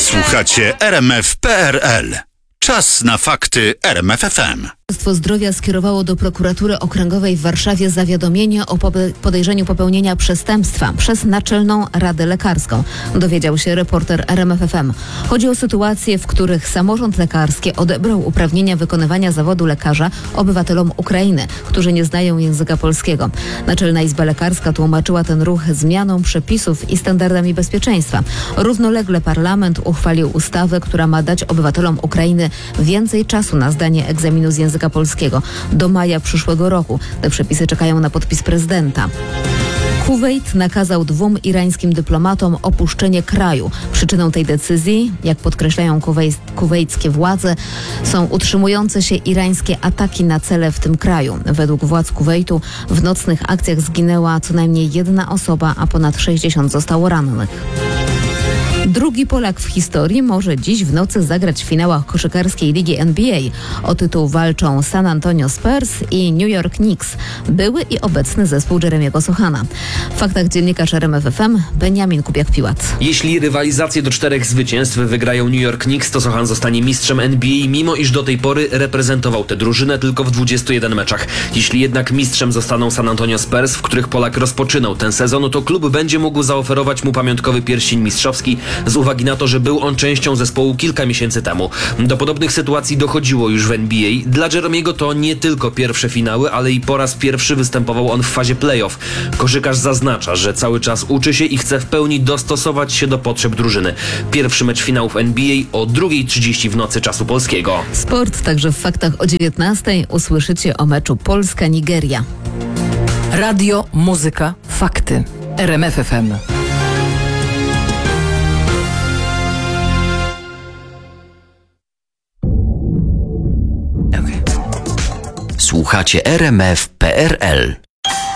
Słuchacie RMF.pl. Czas na fakty RMF FM. Ministerstwo Zdrowia skierowało do prokuratury okręgowej w Warszawie zawiadomienie o podejrzeniu popełnienia przestępstwa przez Naczelną Radę Lekarską. Dowiedział się reporter RMF FM. Chodzi o sytuacje, w których samorząd lekarski odebrał uprawnienia wykonywania zawodu lekarza obywatelom Ukrainy, którzy nie znają języka polskiego. Naczelna Izba Lekarska tłumaczyła ten ruch zmianą przepisów i standardami bezpieczeństwa. Równolegle parlament uchwalił ustawę, która ma dać obywatelom Ukrainy więcej czasu na zdanie egzaminu z języka polskiego do maja przyszłego roku. Te przepisy czekają na podpis prezydenta. Kuwejt nakazał 2 irańskim dyplomatom opuszczenie kraju. Przyczyną tej decyzji, jak podkreślają kuwejckie władze, są utrzymujące się irańskie ataki na cele w tym kraju. Według władz Kuwejtu w nocnych akcjach zginęła co najmniej 1 osoba, a ponad 60 zostało rannych. Drugi Polak w historii może dziś w nocy zagrać w finałach koszykarskiej ligi NBA. O tytuł walczą San Antonio Spurs i New York Knicks, były i obecny zespół Jeremiego Sochana. W faktach dziennikarz RMF FM Beniamin Kubiak-Piłat. Jeśli rywalizację do 4 zwycięstw wygrają New York Knicks, to Sochan zostanie mistrzem NBA, mimo iż do tej pory reprezentował tę drużynę tylko w 21 meczach. Jeśli jednak mistrzem zostaną San Antonio Spurs, w których Polak rozpoczynał ten sezon, to klub będzie mógł zaoferować mu pamiątkowy pierścień mistrzowski z uwagi na to, że był on częścią zespołu kilka miesięcy temu. Do podobnych sytuacji dochodziło już w NBA. Dla Jeremiego to nie tylko pierwsze finały, ale i po raz pierwszy występował on w fazie playoff. Koszykarz zaznacza, że cały czas uczy się i chce w pełni dostosować się do potrzeb drużyny. Pierwszy mecz finałów NBA o 2:30 w nocy czasu polskiego. Sport także w faktach o 19:00 usłyszycie o meczu Polska-Nigeria. Radio, muzyka, fakty. RMF FM. Słuchacie RMF.pl.